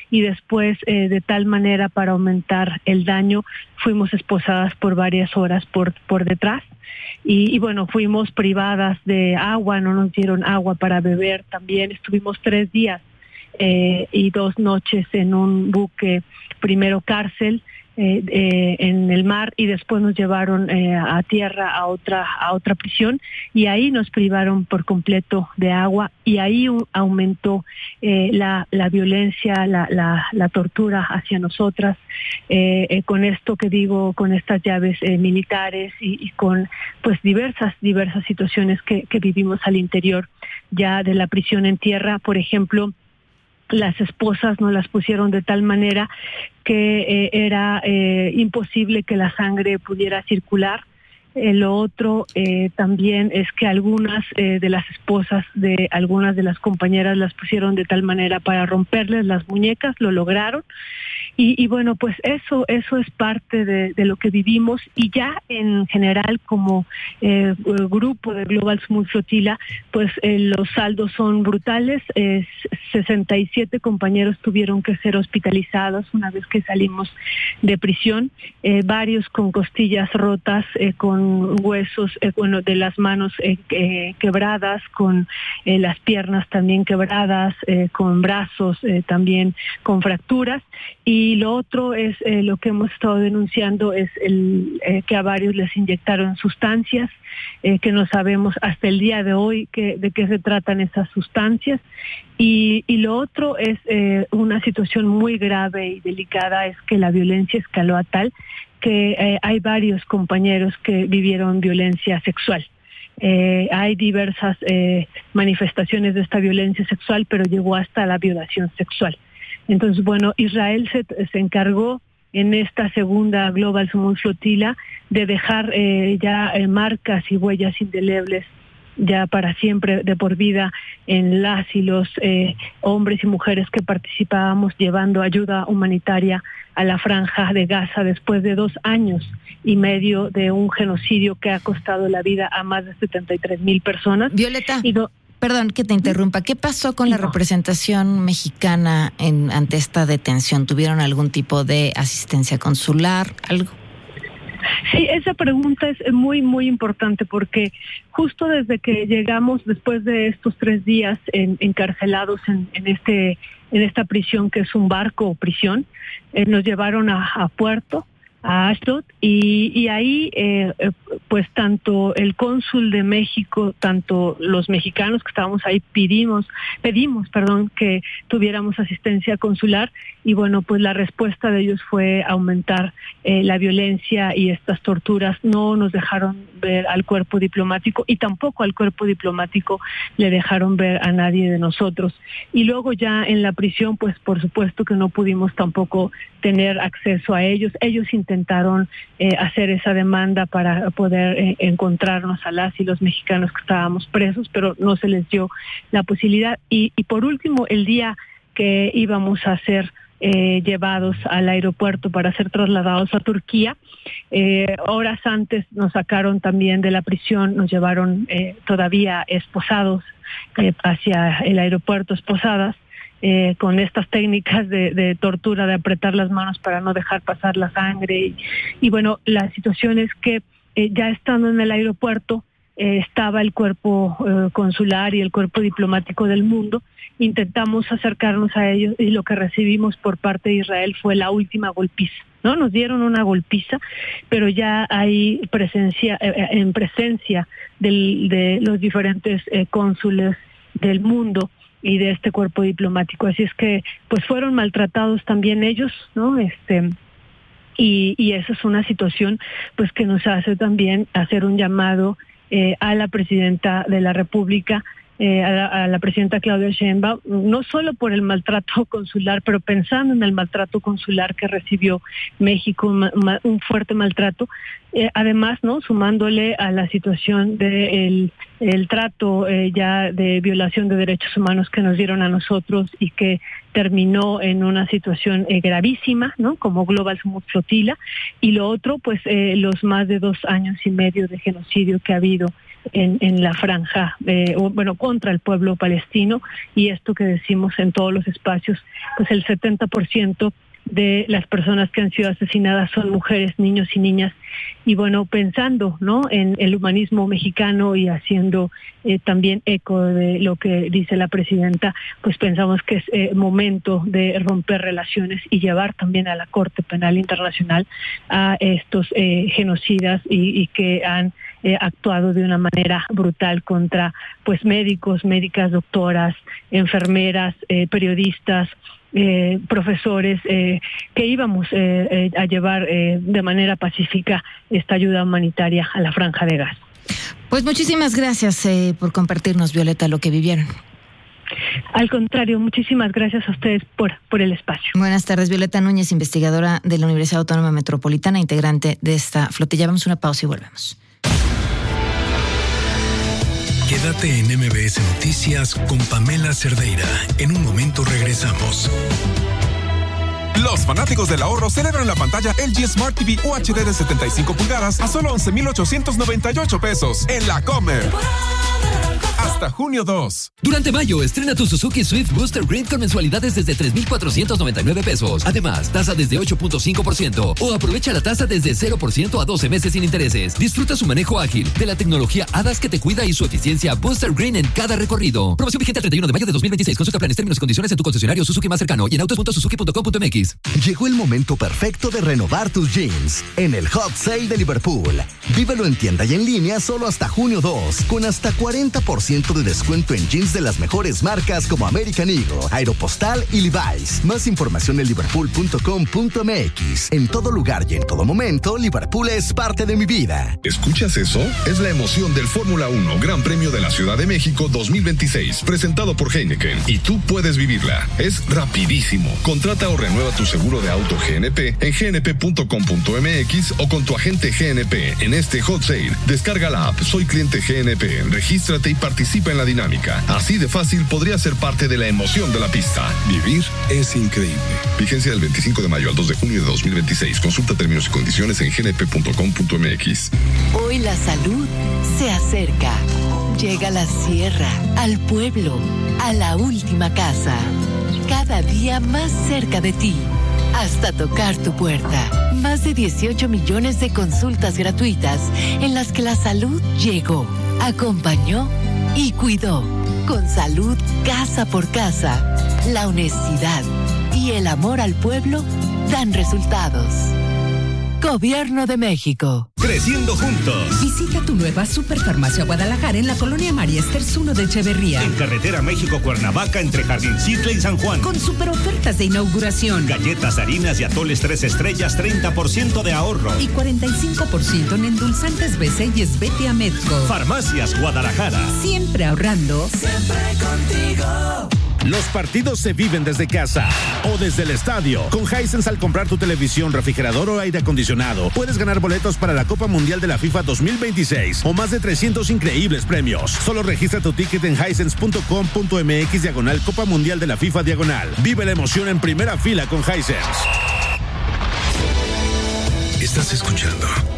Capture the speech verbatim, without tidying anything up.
y después eh, de tal manera para aumentar el daño fuimos esposadas por varias horas por, por detrás. Y, y bueno, fuimos privadas de agua, no nos dieron agua para beber también. Estuvimos tres días eh, y dos noches en un buque, primero cárcel, eh, eh, en el mar, y después nos llevaron eh, a tierra a otra, a otra prisión, y ahí nos privaron por completo de agua, y ahí un, aumentó eh, la, la violencia, la, la, la tortura hacia nosotras, eh, eh, con esto que digo, con estas llaves eh, militares y, y con pues diversas, diversas situaciones que, que vivimos al interior ya de la prisión en tierra. Por ejemplo, las esposas nos las pusieron de tal manera que eh, era eh, imposible que la sangre pudiera circular. Eh, lo otro eh, también es que algunas eh, de las esposas de algunas de las compañeras las pusieron de tal manera para romperles las muñecas, lo lograron. Y, y bueno, pues eso eso es parte de, de lo que vivimos, y ya en general como eh, grupo de Global Smooth Flotilla, pues eh, los saldos son brutales. Eh, sesenta y siete compañeros tuvieron que ser hospitalizados una vez que salimos de prisión, eh, varios con costillas rotas, eh, con huesos, eh, bueno, de las manos eh, eh, quebradas, con eh, las piernas también quebradas, eh, con brazos eh, también con fracturas. Y lo otro es eh, lo que hemos estado denunciando, es el eh, que a varios les inyectaron sustancias, eh, que no sabemos hasta el día de hoy que, de qué se tratan esas sustancias. Y, y lo otro es eh, una situación muy grave y delicada, es que la violencia escaló a tal que eh, hay varios compañeros que vivieron violencia sexual. Eh, hay diversas eh, manifestaciones de esta violencia sexual, pero llegó hasta la violación sexual. Entonces, bueno, Israel se, se encargó en esta segunda Global Smooth Flotilla de dejar eh, ya eh, marcas y huellas indelebles ya para siempre, de por vida, en las y los eh, hombres y mujeres que participábamos llevando ayuda humanitaria a la Franja de Gaza después de dos años y medio de un genocidio que ha costado la vida a más de setenta y tres mil personas. Violeta, y no, perdón que te interrumpa, ¿qué pasó con la no. representación mexicana en ante esta detención? ¿Tuvieron algún tipo de asistencia consular, algo? Sí, esa pregunta es muy, muy importante, porque justo desde que llegamos, después de estos tres días en, encarcelados en, en este en esta prisión que es un barco o prisión, eh, nos llevaron a, a Puerto, a Ashdod, y, y ahí eh, eh, pues tanto el cónsul de México, tanto los mexicanos que estábamos ahí pedimos, pedimos, perdón, que tuviéramos asistencia consular, y bueno, pues la respuesta de ellos fue aumentar eh, la violencia y estas torturas. No nos dejaron ver al cuerpo diplomático, y tampoco al cuerpo diplomático le dejaron ver a nadie de nosotros. Y luego ya en la prisión, pues por supuesto que no pudimos tampoco tener acceso a ellos. Ellos intentaron eh, hacer esa demanda para poder eh, encontrarnos a las y los mexicanos que estábamos presos, pero no se les dio la posibilidad. Y, y por último, el día que íbamos a ser eh, llevados al aeropuerto para ser trasladados a Turquía, eh, horas antes nos sacaron también de la prisión, nos llevaron eh, todavía esposados eh, hacia el aeropuerto, esposadas, Eh, con estas técnicas de, de tortura, de apretar las manos para no dejar pasar la sangre. Y, y bueno, la situación es que eh, ya estando en el aeropuerto eh, estaba el cuerpo eh, consular y el cuerpo diplomático del mundo. Intentamos acercarnos a ellos, y lo que recibimos por parte de Israel fue la última golpiza, ¿no? Nos dieron una golpiza, pero ya hay presencia, eh, en presencia del, de los diferentes eh, cónsules del mundo y de este cuerpo diplomático. Así es que pues fueron maltratados también ellos, ¿no? Este y, y esa es una situación pues que nos hace también hacer un llamado eh, a la presidenta de la República, eh, a, la, a la presidenta Claudia Sheinbaum, no solo por el maltrato consular, pero pensando en el maltrato consular que recibió México, un, un fuerte maltrato, eh, además, ¿no?, sumándole a la situación de el, el trato eh, ya de violación de derechos humanos que nos dieron a nosotros y que terminó en una situación eh, gravísima, ¿no?, como Global Smooth Flotilla, y lo otro, pues eh, los más de dos años y medio de genocidio que ha habido en, en la franja, eh, o, bueno, contra el pueblo palestino, y esto que decimos en todos los espacios, pues el setenta por ciento de las personas que han sido asesinadas son mujeres, niños y niñas. Y bueno, pensando, ¿no?, en el humanismo mexicano y haciendo eh, también eco de lo que dice la presidenta, pues pensamos que es eh, momento de romper relaciones y llevar también a la Corte Penal Internacional a estos eh, genocidas y, y que han eh, actuado de una manera brutal contra pues médicos, médicas, doctoras, enfermeras, eh, periodistas, Eh, profesores, eh, que íbamos eh, eh, a llevar eh, de manera pacífica esta ayuda humanitaria a la Franja de Gaza. Pues muchísimas gracias eh, por compartirnos, Violeta, lo que vivieron. Al contrario, muchísimas gracias a ustedes por, por el espacio. Buenas tardes, Violeta Núñez, investigadora de la Universidad Autónoma Metropolitana, integrante de esta flotilla. Vamos a una pausa y volvemos. Quédate en M B S Noticias con Pamela Cerdeira. En un momento regresamos. Los fanáticos del ahorro celebran la pantalla L G Smart T V U H D de setenta y cinco pulgadas a solo once mil ochocientos noventa y ocho pesos en la Comer. Hasta junio dos. Durante mayo, estrena tu Suzuki Swift Booster Green con mensualidades desde tres mil cuatrocientos noventa y nueve pesos. Además, tasa desde ocho punto cinco por ciento o aprovecha la tasa desde cero por ciento a doce meses sin intereses. Disfruta su manejo ágil, de la tecnología A D A S que te cuida y su eficiencia Booster Green en cada recorrido. Promoción vigente al treinta y uno de mayo de dos mil veintiséis. Consulta planes, términos y condiciones en tu concesionario Suzuki más cercano y en autos punto suzuki punto com punto m x. Llegó el momento perfecto de renovar tus jeans en el Hot Sale de Liverpool. Vívelo en tienda y en línea solo hasta junio dos, con hasta cuarenta por ciento de descuento en jeans de las mejores marcas como American Eagle, Aeropostale y Levi's. Más información en liverpool punto com punto m x. En todo lugar y en todo momento, Liverpool es parte de mi vida. ¿Escuchas eso? Es la emoción del Fórmula uno Gran Premio de la Ciudad de México dos mil veintiséis, presentado por Heineken, y tú puedes vivirla. Es rapidísimo. Contrata o renueva tu seguro de auto G N P en g n p punto com punto m x o con tu agente G N P en este Hot Sale. Descarga la app Soy Cliente G N P, regístrate y participa en la dinámica. Así de fácil podría ser parte de la emoción de la pista. Vivir es increíble. Vigencia del veinticinco de mayo al dos de junio de dos mil veintiséis. Consulta términos y condiciones en g n p punto com punto m x. Hoy la salud se acerca. Llega a la sierra, al pueblo, a la última casa. Cada día más cerca de ti. Hasta tocar tu puerta. Más de dieciocho millones de consultas gratuitas en las que la salud llegó, acompañó y cuidó. Con salud casa por casa, la honestidad y el amor al pueblo dan resultados. Gobierno de México. Creciendo juntos. Visita tu nueva Superfarmacia Guadalajara en la colonia María Esters uno de Echeverría. En carretera México-Cuernavaca entre Jardincitle y San Juan. Con super ofertas de inauguración. Galletas, harinas y atoles tres estrellas, treinta por ciento de ahorro. Y cuarenta y cinco por ciento en endulzantes B C y Esbetia Medco. Farmacias Guadalajara. Siempre ahorrando. Siempre contigo. Los partidos se viven desde casa o desde el estadio. Con Hisense, al comprar tu televisión, refrigerador o aire acondicionado, puedes ganar boletos para la Copa Mundial de la FIFA dos mil veintiséis o más de trescientos increíbles premios. Solo registra tu ticket en hisense punto com punto m x diagonal Copa Mundial de la FIFA diagonal. Vive la emoción en primera fila con Hisense. Estás escuchando